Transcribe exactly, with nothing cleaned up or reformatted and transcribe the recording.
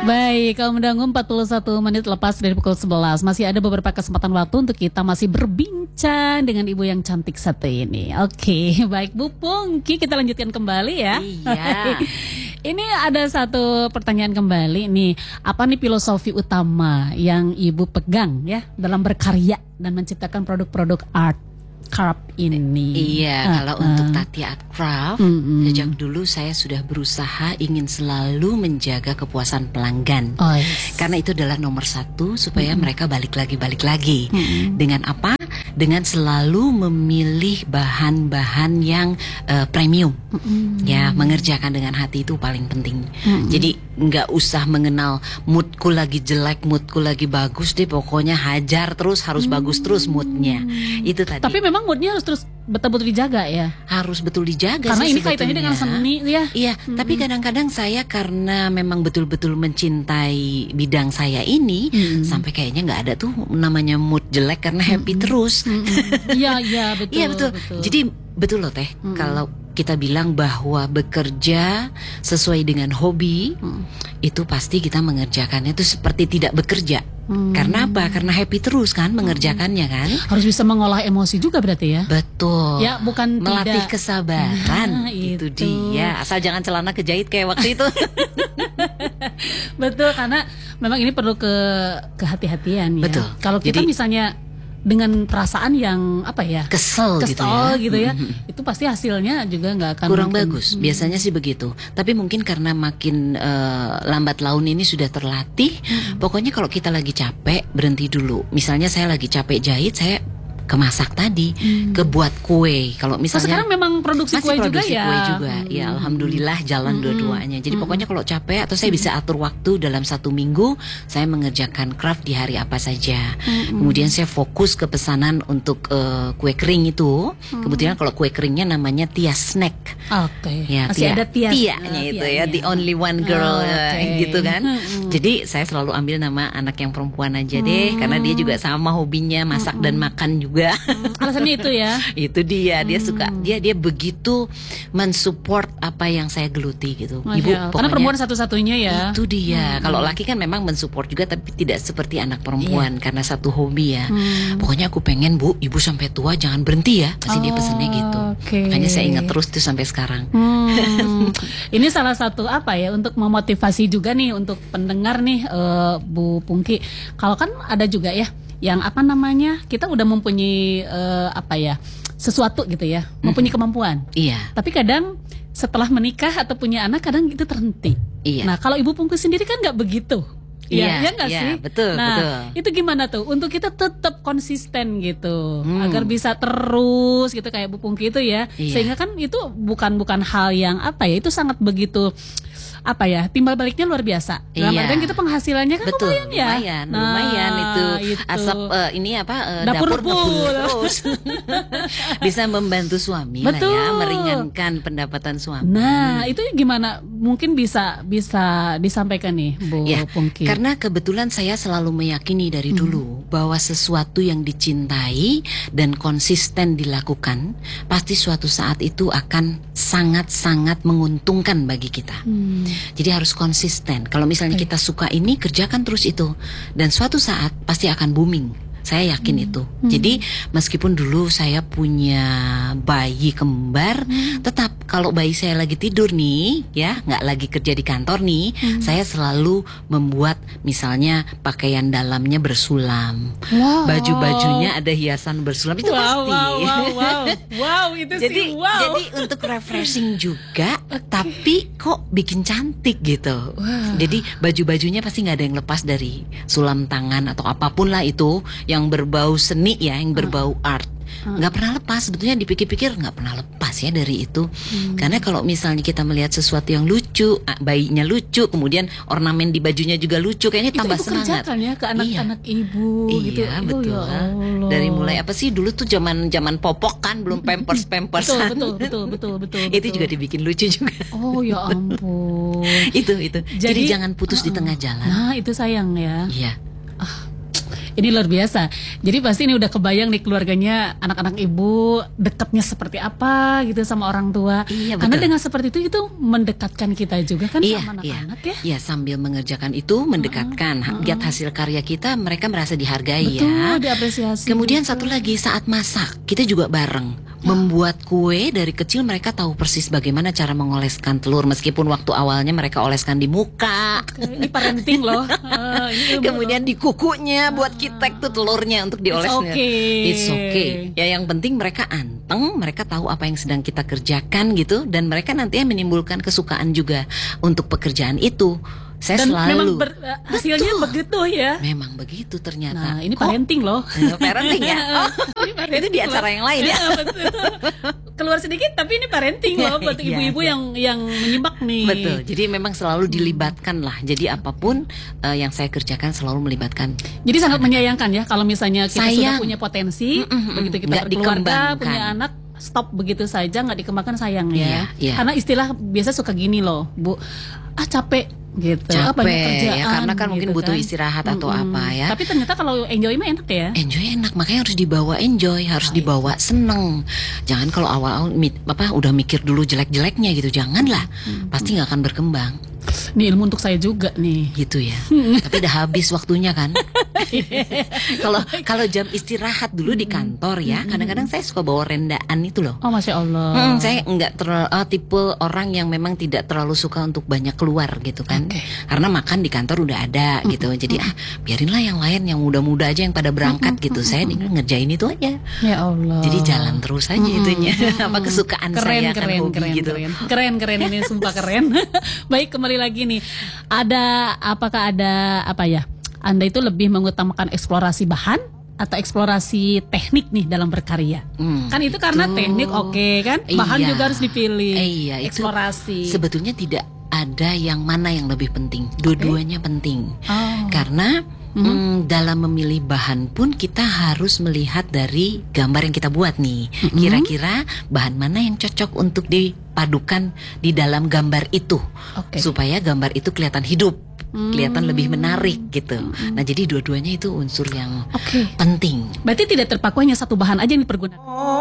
Baik, kaum mendangu empat puluh satu menit lepas dari pukul sebelas. Masih ada beberapa kesempatan waktu untuk kita masih berbincang dengan ibu yang cantik satu ini. Oke, baik Bu Pungki, kita lanjutkan kembali ya. Iya. Ini ada satu pertanyaan kembali nih. Apa nih filosofi utama yang ibu pegang ya dalam berkarya dan menciptakan produk-produk art craft ini? Iya, uh, kalau uh. untuk Tati Art Craft, mm-hmm. sejak dulu saya sudah berusaha ingin selalu menjaga kepuasan pelanggan. Oh, yes. Karena itu adalah nomor satu supaya mm-hmm. mereka balik lagi balik lagi. Mm-hmm. Dengan apa? Dengan selalu memilih bahan-bahan yang uh, premium. Mm-hmm. Ya, mengerjakan dengan hati itu paling penting. Mm-hmm. Jadi nggak usah mengenal moodku lagi jelek, moodku lagi bagus deh. Pokoknya hajar terus, harus mm-hmm. bagus terus moodnya. Itu tadi. Tapi memang moodnya harus terus betul-betul dijaga ya. Harus betul dijaga. Karena sih ini kaitannya dengan seni ya. Iya, hmm. tapi kadang-kadang saya karena memang betul-betul mencintai bidang saya ini, hmm. sampai kayaknya nggak ada tuh namanya mood jelek karena happy hmm. terus. Iya, iya betul. Iya betul. betul. Jadi betul loh Teh, hmm. kalau kita bilang bahwa bekerja sesuai dengan hobi, hmm. itu pasti kita mengerjakannya itu seperti tidak bekerja. Hmm. Karena apa? Karena happy terus kan mengerjakannya kan. Harus bisa mengolah emosi juga berarti ya. Betul. Ya bukan melatih tidak. kesabaran. Nah, itu. itu dia. Asal jangan celana kejahit kayak waktu itu. Betul, karena memang ini perlu ke kehati-hatian ya. Betul. Kalau kita Jadi, misalnya dengan perasaan yang apa ya, kesel, kesel gitu ya, gitu ya, mm-hmm. itu pasti hasilnya juga nggak akan kurang mungkin. bagus. Biasanya sih begitu. Tapi mungkin karena makin uh, lambat laun ini sudah terlatih. Mm-hmm. Pokoknya kalau kita lagi capek berhenti dulu. Misalnya saya lagi capek jahit, saya kemasak tadi, hmm. kebuat kue. Kalau misalnya oh, sekarang memang produksi masih kue produksi juga ya. Kue juga. Hmm. Ya alhamdulillah jalan hmm. dua-duanya. Jadi hmm. pokoknya kalau capek atau saya bisa atur waktu dalam satu minggu, saya mengerjakan craft di hari apa saja. Hmm. Kemudian saya fokus ke pesanan untuk uh, kue kering itu. Hmm. Kebetulan kalau kue keringnya namanya Tia Snack. Oke. Okay. Ya, masih tia, ada Tia. Tianya uh, itu tianya. ya, the only one girl, oh, okay. gitu kan. Hmm. Jadi saya selalu ambil nama anak yang perempuan aja deh, hmm. karena dia juga sama hobinya masak hmm. dan makan juga. Hmm. Alasannya itu ya. Itu dia, dia hmm. suka, dia dia begitu mensupport apa yang saya geluti gitu. Masya Ibu, Allah. pokoknya Karena perempuan satu-satunya ya. Itu dia. Hmm. Kalau laki kan memang mensupport juga, tapi tidak seperti anak perempuan, yeah. karena satu hobi ya. Hmm. Pokoknya aku pengen Bu, ibu sampai tua jangan berhenti ya. Pasti oh, dia pesennya gitu. Okay. Makanya saya ingat terus tuh sampai sekarang. Hmm. Ini salah satu apa ya untuk memotivasi juga nih untuk pendengar nih uh, Bu Pungki. Kalau kan ada juga ya yang apa namanya, kita udah mempunyai uh, apa ya, sesuatu gitu ya, mempunyai mm-hmm. kemampuan. Iya. Tapi kadang setelah menikah atau punya anak kadang itu terhenti. Iya. Nah kalau Ibu Pungki sendiri kan nggak begitu. Iya, ya nggak iya, sih? Betul, nah, betul. Itu gimana tuh untuk kita tetap konsisten gitu, hmm. agar bisa terus gitu kayak Bu Pungki itu ya, iya. sehingga kan itu bukan bukan hal yang apa ya, itu sangat begitu apa ya, timbal baliknya luar biasa. Dalam iya. artian kita penghasilannya kan betul, lumayan ya. Lumayan, nah, lumayan itu, itu. asap uh, ini apa uh, dapur, dapur ngebul terus. Bisa membantu suami betul. lah ya, meringankan pendapatan suami. Nah, itu gimana? Mungkin bisa bisa disampaikan nih Bu ya, Pungki. Karena kebetulan saya selalu meyakini dari hmm. dulu bahwa sesuatu yang dicintai dan konsisten dilakukan pasti suatu saat itu akan sangat-sangat menguntungkan bagi kita. Hmm. Jadi harus konsisten. Kalau misalnya okay. kita suka ini, kerjakan terus itu, dan suatu saat pasti akan booming. Saya yakin hmm. itu. Hmm. Jadi meskipun dulu saya punya bayi kembar, hmm. tetap kalau bayi saya lagi tidur nih, ya nggak lagi kerja di kantor nih, hmm. saya selalu membuat misalnya pakaian dalamnya bersulam, wow. baju-bajunya ada hiasan bersulam, itu wow, pasti. Wow, wow, wow, wow, itu jadi, sih wow. Jadi untuk refreshing juga, okay. tapi kok bikin cantik gitu. Wow. Jadi baju-bajunya pasti nggak ada yang lepas dari sulam tangan atau apapun lah itu yang berbau seni ya, yang berbau uh. art. Nggak pernah lepas, sebetulnya dipikir-pikir nggak pernah lepas ya dari itu. hmm. Karena kalau misalnya kita melihat sesuatu yang lucu, bayinya lucu, kemudian ornamen di bajunya juga lucu, kayaknya itu tambah ibu semangat. Kerjakan ya ke anak-anak iya. ibu gitu. Iya betul. Oh, ya dari mulai apa sih dulu tuh zaman zaman popok kan, belum pampers pampersan. betul, betul betul betul betul. Itu juga dibikin lucu juga. Oh ya ampun. itu itu. Jadi, Jadi jangan putus uh, di tengah jalan. Nah itu sayang ya. Iya. Ah. Ini luar biasa. Jadi pasti ini udah kebayang nih keluarganya, anak-anak ibu dekatnya seperti apa gitu sama orang tua. Iya, Karena betul. dengan seperti itu itu mendekatkan kita juga kan Iya, sama iya. anak-anak ya. Ya, sambil mengerjakan itu mendekatkan. Ha- Lihat hasil karya kita, mereka merasa dihargai Betul, ya. diapresiasi. Kemudian gitu. satu lagi, saat masak kita juga bareng membuat kue. Dari kecil mereka tahu persis bagaimana cara mengoleskan telur, meskipun waktu awalnya mereka oleskan di muka. Oke, ini parenting loh. Eh, ini ilmu Kemudian di kukunya buat kitek tuh telurnya untuk diolesnya. okay. It's okay. Ya, yang penting mereka anteng, mereka tahu apa yang sedang kita kerjakan gitu, dan mereka nantinya menimbulkan kesukaan juga untuk pekerjaan itu. Saya Dan selalu memang ber- hasilnya Betul. begitu ya. Memang begitu ternyata. Nah, ini Kok- parenting loh. Eh, parenting ya. Oh, Ini parenting itu di loh. acara yang lain ya. Iya, betul. Keluar sedikit tapi ini parenting loh buat Iya, ibu-ibu iya. yang yang menyimak nih. Betul. Jadi memang selalu dilibatkan lah. Jadi apapun eh, yang saya kerjakan selalu melibatkan. Jadi sangat menyayangkan ya kalau misalnya kita Sayang. sudah punya potensi, Mm-mm, begitu kita nggak berkeluarga, dikembangkan. punya anak, stop begitu saja nggak dikembangkan, sayang ya. Iya, iya. Karena istilah biasa suka gini loh, Bu. Ah capek gitu. Ah, Capek banyak kerjaan ya, karena kan mungkin gitu butuh kan. istirahat atau Mm-mm. apa ya. Tapi ternyata kalau enjoy mah enak ya. Enjoy enak, makanya harus dibawa enjoy, harus Oh, iya. dibawa seneng. Jangan kalau awal-awal mi- apa udah mikir dulu jelek-jeleknya gitu, janganlah. Pasti nggak akan berkembang Ini ilmu untuk saya juga nih. gitu ya. Tapi udah habis waktunya kan. Kalau kalau jam istirahat dulu di kantor ya, kadang-kadang saya suka bawa rendaan itu loh. Oh, Masya Allah. Hmm, saya nggak terlalu ah, tipe orang yang memang tidak terlalu suka untuk banyak keluar gitu kan. Oke. Karena makan di kantor udah ada gitu. Jadi ah biarinlah yang lain, yang muda-muda aja yang pada berangkat gitu. Saya tinggal ngerjain itu aja. Ya Allah. Jadi jalan terus aja itunya. Apa kesukaan keren, saya kan keren, hobi keren, gitu. keren, keren, keren ini sumpah keren. Baik, kembali lagi nih. Ada apakah ada apa ya? Anda itu lebih mengutamakan eksplorasi bahan atau eksplorasi teknik nih dalam berkarya? Hmm, Kan itu karena itu. teknik oke kan, bahan Iya. juga harus dipilih. Eh, iya, itu eksplorasi. Sebetulnya tidak ada yang mana yang lebih penting. Dua-duanya penting. Oh. Karena mm, dalam memilih bahan pun kita harus melihat dari gambar yang kita buat nih. Kira-kira bahan mana yang cocok untuk dipadukan di dalam gambar itu, Oke. supaya gambar itu kelihatan hidup, Hmm. kelihatan lebih menarik gitu. Nah, jadi dua-duanya itu unsur yang Oke. penting. Berarti tidak terpaku hanya satu bahan aja yang dipergunakan.